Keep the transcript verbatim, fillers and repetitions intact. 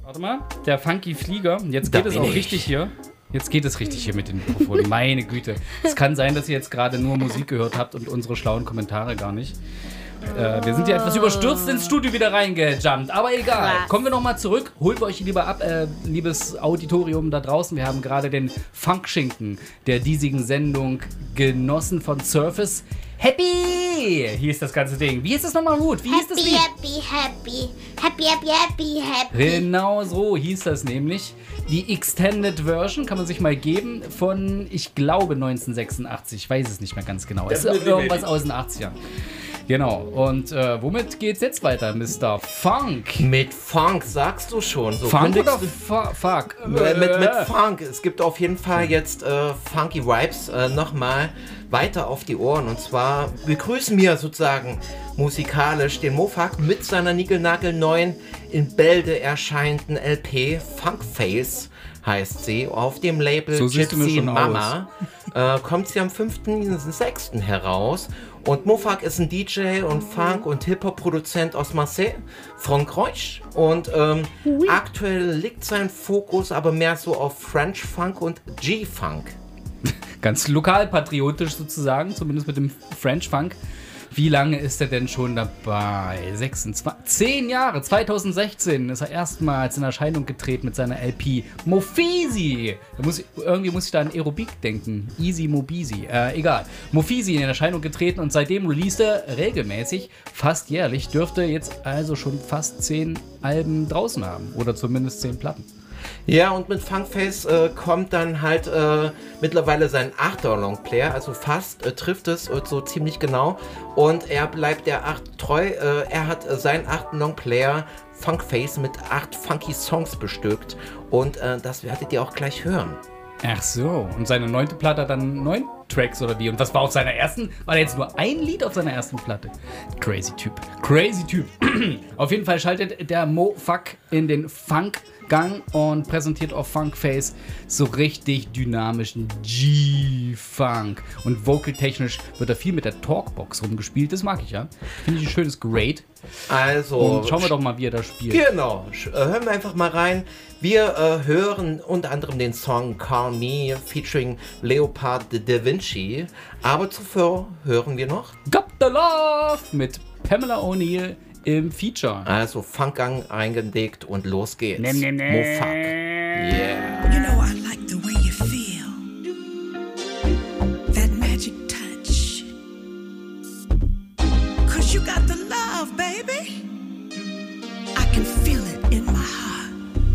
Warte mal, der Funky Flieger. Jetzt geht da es auch ich. richtig hier. Jetzt geht es richtig hier mit den Mikrofonen. Meine Güte. Es kann sein, dass ihr jetzt gerade nur Musik gehört habt und unsere schlauen Kommentare gar nicht. Äh, wir sind ja etwas überstürzt ins Studio wieder reingejumpt, aber egal. Krass. Kommen wir nochmal zurück. Holt euch lieber ab, äh, liebes Auditorium da draußen. Wir haben gerade den Funkschinken der diesigen Sendung genossen von Surface. Happy hieß das ganze Ding. Wie hieß das nochmal, Ruth? Wie hieß das Lied? Happy, happy, happy, happy, happy, happy. Genau so hieß das nämlich. Die Extended Version kann man sich mal geben von, ich glaube, neunzehnhundertsechsundachtzig. Ich weiß es nicht mehr ganz genau. Es ist irgendwas aus den achtzigern. Genau. Und äh, womit geht's jetzt weiter, Mister Funk? Mit Funk, sagst du schon. So Funk oder Fu- Fuck? Äh, mit, mit Funk. Es gibt auf jeden Fall jetzt äh, Funky Vibes äh, nochmal weiter auf die Ohren. Und zwar begrüßen wir sozusagen musikalisch den Mofak mit seiner niegelnagelneuen, in Bälde erscheinenden L P Funkface heißt sie. Auf dem Label so Gypsy Mama äh, kommt sie am fünften sechsten heraus. Und Mofak ist ein D J und Funk- und Hip-Hop-Produzent aus Marseille, Frankreich. Und ähm, oui. aktuell liegt sein Fokus aber mehr so auf French Funk und G-Funk. Ganz lokalpatriotisch sozusagen, zumindest mit dem French Funk. Wie lange ist er denn schon dabei? sechsundzwanzig, zehn Jahre, zweitausendsechzehn ist er erstmals in Erscheinung getreten mit seiner L P Mofisi. Da muss ich, irgendwie muss ich da an Aerobik denken. Easy Mobisi. Äh, egal. Mofisi in Erscheinung getreten und seitdem released er regelmäßig, fast jährlich, dürfte jetzt also schon fast zehn Alben draußen haben. Oder zumindest zehn Platten. Ja, und mit Funkface äh, kommt dann halt äh, mittlerweile sein achter Longplayer, also fast äh, trifft es äh, so ziemlich genau. Und er bleibt der acht treu. Äh, er hat äh, seinen achten Longplayer Funkface mit acht funky Songs bestückt. Und äh, das werdet ihr auch gleich hören. Ach so, und seine neunte Platte hat dann neun Tracks oder wie? Und was war auf seiner ersten? War da jetzt nur ein Lied auf seiner ersten Platte? Crazy Typ. Crazy Typ. Auf jeden Fall schaltet der Mofak in den Funk-Gang und präsentiert auf Funkface so richtig dynamischen G-Funk. Und vocaltechnisch wird da viel mit der Talkbox rumgespielt. Das mag ich ja. Finde ich ein schönes Grade. Also. Und schauen wir doch mal, wie er da spielt. Genau. Hören wir einfach mal rein. Wir äh, hören unter anderem den Song Call Me featuring Leopard Da Vinci. Aber zuvor hören wir noch Got the Love mit Pamela O'Neill im Feature. Also Funkgang eingelegt und los geht's. Nem, nem, nem. Mofak. Yeah. You know I like the way you feel. That magic touch. Cause you got the love, baby. I can feel it in my heart.